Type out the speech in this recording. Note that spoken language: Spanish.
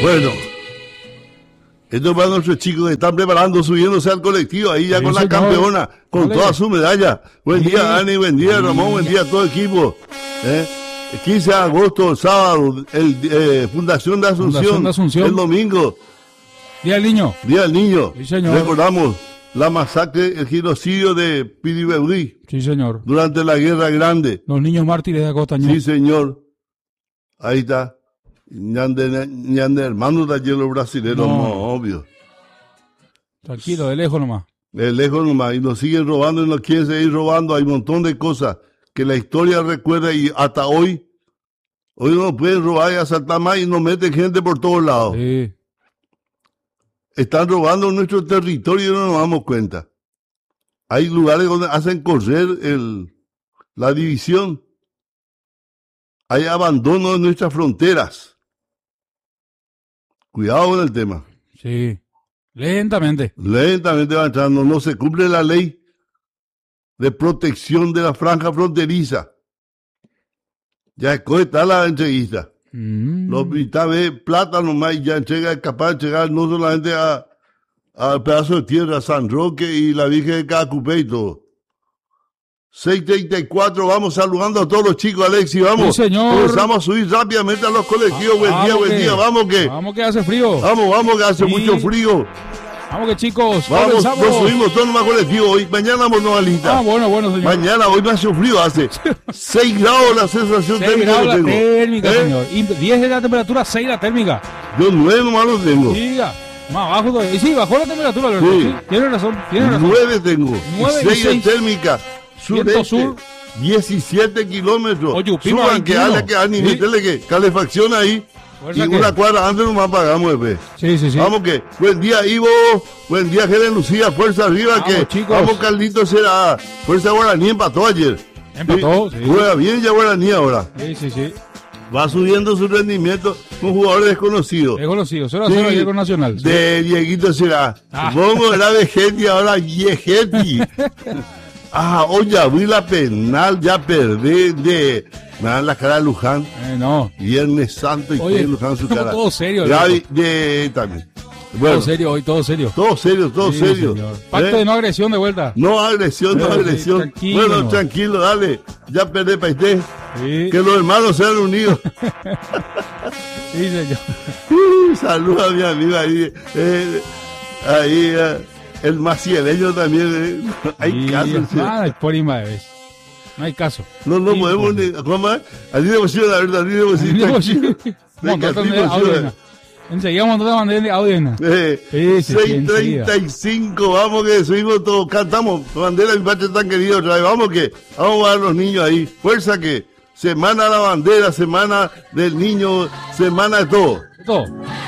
Bueno, esto es para nuestros chicos que están preparando, subiéndose al colectivo, ahí ya Sí, con la señor. campeona, con Vale. toda su medalla. Buen Sí. día, Dani, buen día, Ramón, buen día a todo el equipo. El 15 de agosto, sábado, Fundación de Asunción, el domingo, Día del Niño. Día del Niño. Sí, señor. Recordamos la masacre, el genocidio de Piribeudí Sí, señor. durante la Guerra Grande. Los niños mártires de Acostañón. Sí, señor. Ahí está. Ñande hermano de ayer los brasileños, No. obvio. Tranquilo, de lejos nomás. De lejos nomás. Y nos siguen robando y nos quieren seguir robando. Hay un montón de cosas que la historia recuerda y hasta hoy no nos pueden robar y asaltar más y nos meten gente por todos lados. Sí. Están robando nuestro territorio y no nos damos cuenta. Hay lugares donde hacen correr la división. Hay abandono de nuestras fronteras. Cuidado con el tema. Sí. Lentamente. Lentamente va entrando. No se cumple la ley de protección de la franja fronteriza. Ya está la entrevista. Los mitad de plata nomás y ya es capaz de entregar no solamente al pedazo de tierra, San Roque y la Virgen de Cacupé y todo. 6:34, vamos saludando a todos los chicos, Alexis, vamos. Sí, señor. Comenzamos a subir rápidamente a los colectivos. Buen día, vamos que. Vamos que hace frío. Vamos que hace Sí. mucho frío. Vamos que chicos. Vamos, comenzamos. nos subimos todos más colectivos hoy. Mañana vamos a lista. Bueno, señor. Mañana, hoy me hace frío, hace 6 grados la sensación 6 térmica grados que la tengo. térmica, señor. Y 10 de la temperatura, 6 la térmica. Yo 9 nomás lo tengo. Diga. Más bajo todavía. Y sí, bajó la temperatura, Alberto. Sí. Sí, tiene razón. 9 tengo. 9 y 6 de 6. térmica. Viento Sureste, sur. 17 kilómetros. Oye, Upima, Suban que 21. haya que ni Sí. meterle que calefacción ahí. Fuerza Y que- una cuadra antes nomás pagamos después. Sí. Vamos que, buen día Ivo, buen día Helen Lucía, fuerza arriba Vamos, que, chicos. vamos Carlito será, fuerza Guaraní empató ayer. Empató, sí. Juega bien ya Guaraní ahora, Sí. va subiendo su rendimiento con jugadores desconocidos. Es conocido. 0-0 Sí. ayer con Nacional. Sí. De Dieguito será, supongo era Vegetti, ahora Viegetti. Hoy ya vi la penal, ya perdí me dan la cara de Luján. No. Viernes Santo y Oye, tiene Luján su cara. todo serio, Ya loco. también. Bueno, Todo serio hoy, todo serio. todo serio, todo Sí, serio. señor. Pacto de no agresión de vuelta. No agresión, no Sí, agresión. tranquilo. Bueno, tranquilo, dale. Ya perdí para usted. Sí. Que los hermanos sean unidos. Sí, señor. Saluda a mi amigo ahí, el macieleño también. Hay Sí, casos. sí. por ahí más vez. No hay caso. No Sí, podemos ni. ¿Cómo es? Así de emoción, la verdad, así de emoción. Digo, sí. tranquilo. Venga, Montón así de de emoción. audiencia. Enseguida un montón de banderas de audiencia. Sí, 6:35, vamos que subimos todos, cantamos, bandera de mi patria tan querido otra vez, vamos a ver a los niños ahí, fuerza que, semana de la bandera, semana del niño, semana de todo. Todo.